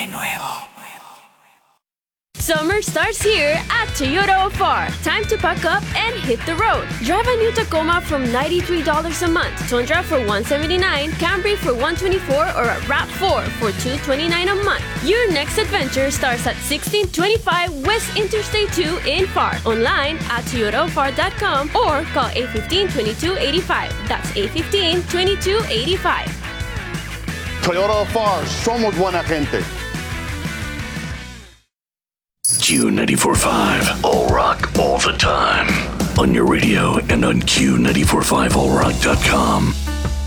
Summer starts here at Toyota Afar. Time to pack up and hit the road. Drive a new Tacoma from $93 a month, Tundra for $179, Camry for $124, or a RAV4 for $229 a month. Your next adventure starts at 1625 West Interstate 2 in FAR. Online at toyotafar.com or call 815-2285. That's 815-2285. Toyota FAR, somos buena gente. Q94.5, all rock, all the time. On your radio and on Q945allrock.com.